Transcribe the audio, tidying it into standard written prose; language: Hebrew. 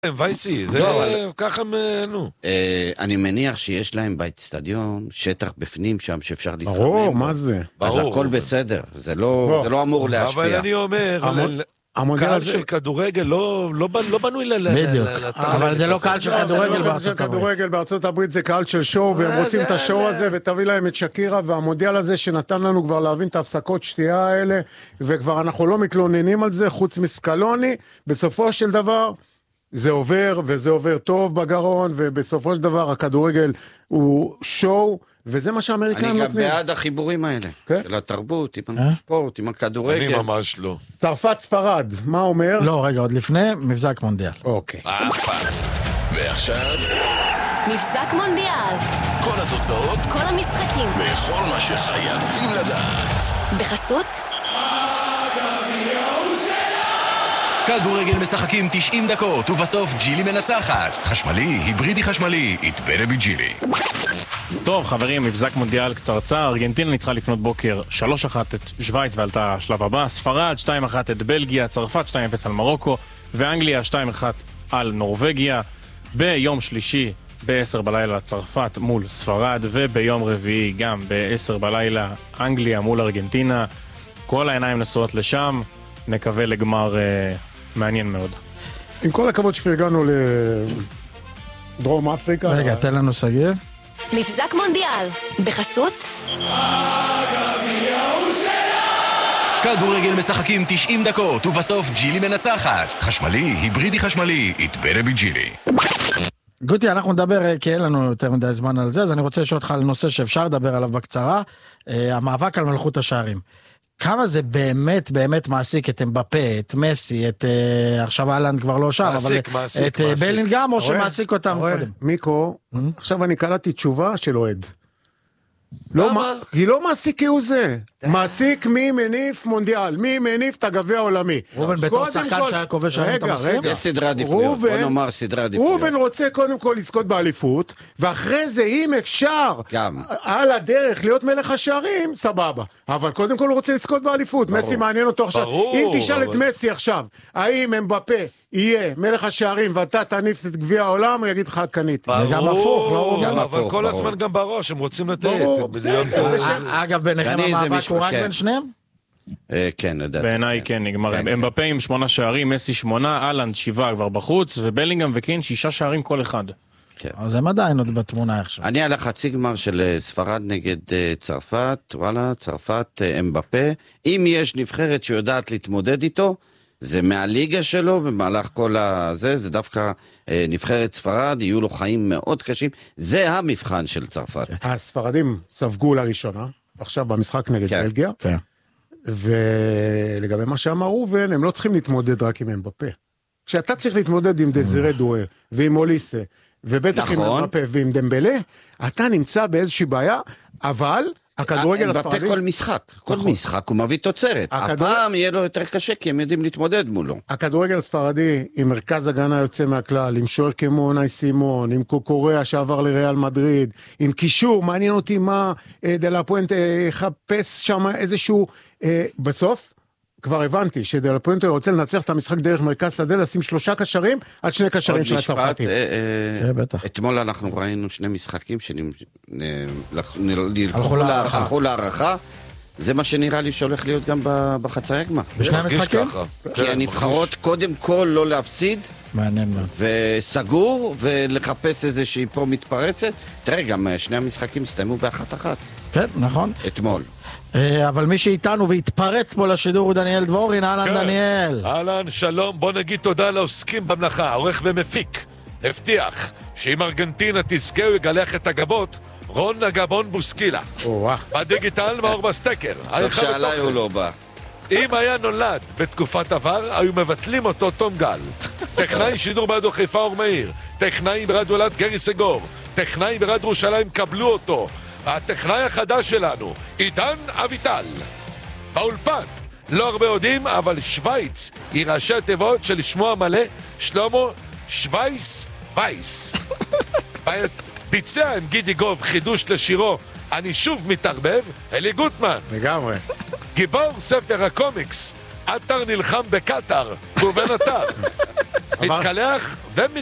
וייסי, זה ככה, נו. אני מניח שיש להם באצטדיון שטח בפנים שם שאפשר להתחמם. ברור, מה זה? אז הכל בסדר, זה לא אמור להשפיע. אבל אני אומר, קהל של כדורגל לא בנוי בדיוק, אבל זה לא קהל של כדורגל בארצות הברית. כדורגל בארצות הברית זה קהל של שואו, והם רוצים את השואו הזה, ותביא להם את שקירה, והמודיאל הזה שנתן לנו כבר להבין את ההפסקות שתייה האלה, וכבר אנחנו לא מתלוננים על זה, חוץ מסקלוני, בסופו של דבר, זה עובר, וזה עובר טוב בגרון, ובסופו של דבר הכדורגל הוא שואו, וזה מה שהאמריקאים נותנים. אני גם בעד החיבורים האלה, של התרבות, עם הספורט, עם הכדורגל. אני ממש לא. צרפת ספרד, מה אומר? לא, רגע, עוד לפני, מבזק מונדיאל. אוקיי. ועכשיו, מבזק מונדיאל. כל התוצאות, כל המשחקים. וכל מה שחייבים לדעת. בחסות כדורגל משחקים 90 דקות, ובסוף ג'ילי מנצחת. חשמלי, היברידי חשמלי, יתברה בג'ילי. טוב, חברים, מבזק מונדיאל קצרצר. ארגנטינה ניצחה לפנות בוקר 3-1 את שוויץ ועלתה השלב הבא. ספרד 2-1 את בלגיה, צרפת 2-0 על מרוקו, ואנגליה 2-1 על נורווגיה. ביום שלישי ב-10 בלילה צרפת מול ספרד, וביום רביעי גם ב-10 בלילה אנגליה מול ארגנטינה. כל העיניים נשואות לשם, נקווה לגמר מעניין מאוד. עם כל הכבוד שפרגנו לדרום אפריקה. רגע, תן לנו סגיר. מבזק מונדיאל. בחסות כדורגל משחקים 90 דקות, ובסוף ג'ילי מנצחת. חשמלי, היברידי חשמלי, יתברה בג'ילי. גוטי, אנחנו נדבר, כי אין לנו יותר מדי זמן על זה, אז אני רוצה לשאול אותך על נושא שאפשר לדבר עליו בקצרה, המאבק על מלכות השערים. כמה זה באמת באמת מעסיק את אמבפה, את מסי, את עכשיו אהלנד כבר לא שם, אבל את בלינגהאם, או שמעסיק אותם קודם? מיקו, עכשיו אני קלטתי תשובה של אוהד. היא לא מעסיק כי הוא זה, מעסיק מי מניף מונדיאל, מי מניף את הגביע העולמי. רובן בתור שחקן שהיה כובש היום אתה מסכים? יש סדרה עדיפויות, בוא נאמר סדרה עדיפויות. רובן רוצה קודם כל לזכות באליפות, ואחרי זה אם אפשר על הדרך להיות מלך השערים, סבבה. אבל קודם כל הוא רוצה לזכות באליפות, מסי מעניין אותו עכשיו. אם תשאל את מסי עכשיו, האם אמבפה יהיה מלך השערים ואתה תניף את גביע העולם, הוא יגיד לך קניתי. וגם הפוך, לא רובן. אבל כל הזמן גם בראש, הם רוצים לתת. אגב, ביניכם המאבק הוא רק בין שניהם? כן, לדעת. בעיניי כן, נגמר. אמבפה עם 8 שערים, מסי 8, אהלנד 7 כבר בחוץ, ובלינגהאם וקיין 6 שערים כל אחד. אז הם עדיין עוד בתמונה עכשיו. אני על החצי גמר של ספרד נגד צרפת, וואלה, צרפת, אמבפה. אם יש נבחרת שיודעת להתמודד איתו, זה מהליגה שלו, במהלך כל הזה, זה דווקא נבחרת ספרד, יהיו לו חיים מאוד קשים, זה המבחן של צרפת. הספרדים ספגו לראשונה, עכשיו במשחק נגד בלגיה, ולגבי מה שאמר רובן, הם לא צריכים להתמודד רק עם אמבפה. כשאתה צריך להתמודד עם דזירי דואר, ועם אוליסה, ובטח עם אמבפה ועם דמבלה, אתה נמצא באיזושהי בעיה, אבל הכדורגל הספרדי... אמבפה כל משחק הוא מביא תוצרת. הפעם יהיה לו יותר קשה, כי הם יודעים להתמודד מולו. הכדורגל הספרדי, עם מרכז הגנה יוצא מהכלל, עם שוער כמו נאי סימון, עם קוקוריאה שעבר לריאל מדריד, עם קישור, מעניין אותי מה דלה פואנטה יחפש שם איזשהו... בסוף, כבר הבנתי שדלה פואנטה רוצה לנצח את המשחק דרך מרכז שדה, לשים 3 קשרים עד 2 קשרים של הצרפתים. אתמול אנחנו ראינו 2 משחקים הלכו להערכה, זה מה שנראה לי שהולך להיות גם בחצאי הגמר. בשני המשחקים? כי הנבחרות קודם כל לא להפסיד, מעניין מאוד. וסגור, ולחפש איזושהי פה מתפרצת. תראה, גם 2 המשחקים הסתיימו ב1-1. כן, נכון. אתמול. אבל מי שאיתנו והתפרץ פה לשידור הוא דניאל דבורין. אהלן דניאל. אהלן, שלום, בוא נגיד תודה לעוסקים במלאכה, עורך ומפיק. הבטיח שאם ארגנטינה תזכה הוא יגלח את הגבות, רון הגבון בוסקילה. בדיגיטל מאור בסטקר. טוב שעליי הוא לא בא. אם היה נולד בתקופת עבר, היו מבטלים אותו תום גל. טכנאי שידור ברדיו חיפה אור מאיר, טכנאי ברדיו אלעד גרי סגור, טכנאי ברדיו ירושלים קבלו אותו. הטכנאי החדש שלנו, עידן אביטל. באולפן, לא הרבה יודעים, אבל שוויץ היא ראשי התיבות של שמו המלא, שלמה שווייס וייס. ביצע עם גידי גוב חידוש לשירו אני שוב מתערבב, אלי גוטמן. לגמרי. גיבור ספר הקומיקס, אתר נלחם בקטר, גובן אתר. מתקלח